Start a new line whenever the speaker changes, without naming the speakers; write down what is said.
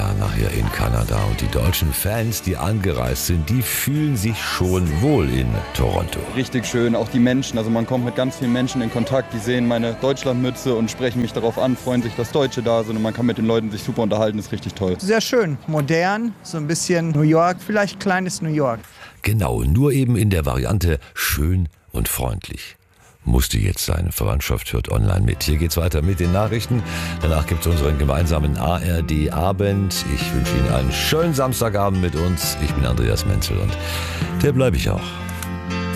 Jahr nachher in Kanada und die deutschen Fans, die angereist sind, die fühlen sich schon wohl in Toronto.
Richtig schön, auch die Menschen, also man kommt mit ganz vielen Menschen in Kontakt, die sehen meine Deutschlandmütze und sprechen mich darauf an, freuen sich, dass Deutsche da sind und man kann mit den Leuten sich super unterhalten, ist richtig toll.
Sehr schön, modern, so ein bisschen New York, vielleicht kleines New York.
Genau, nur eben in der Variante schön und freundlich. Musste jetzt sein. Verwandtschaft hört online mit. Hier geht's weiter mit den Nachrichten. Danach gibt's unseren gemeinsamen ARD-Abend. Ich wünsche Ihnen einen schönen Samstagabend mit uns. Ich bin Andreas Menzel und der bleibe ich auch.